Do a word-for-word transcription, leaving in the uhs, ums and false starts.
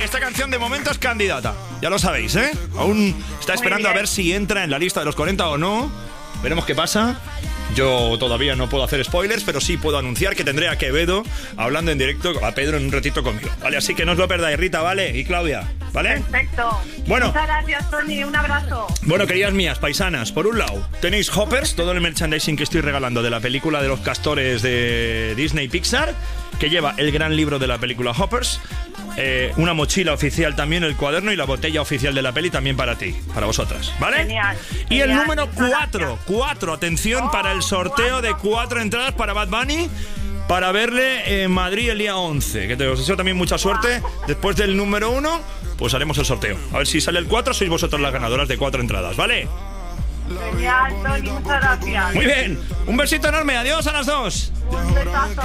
esta canción de momento es candidata. Ya lo sabéis, ¿eh? Aún está esperando a ver si entra en la lista de los cuarenta o no. Veremos qué pasa. Yo todavía no puedo hacer spoilers, pero sí puedo anunciar que tendré a Quevedo hablando en directo a Pedro en un ratito conmigo, ¿vale? Así que no os lo perdáis, Rita, ¿vale? Y Claudia, ¿vale? Perfecto. Bueno. Muchas gracias, Tony. Un abrazo. Bueno, queridas mías, paisanas, por un lado, tenéis Hoppers, todo el merchandising que estoy regalando de la película de los castores de Disney Pixar, que lleva el gran libro de la película Hoppers, eh, una mochila oficial también, el cuaderno y la botella oficial de la peli también para ti, para vosotras, ¿vale? Genial. Y el genial, número cuatro, cuatro, atención, oh, para el sorteo de cuatro entradas para Bad Bunny, para verle en Madrid el día once, que te os deseo también mucha suerte. Después del número uno, pues haremos el sorteo. A ver si sale el cuatro, sois vosotras las ganadoras de cuatro entradas, ¿vale? Genial, Tony. Muchas gracias. Muy bien, un besito enorme, adiós a las dos. Un besazo.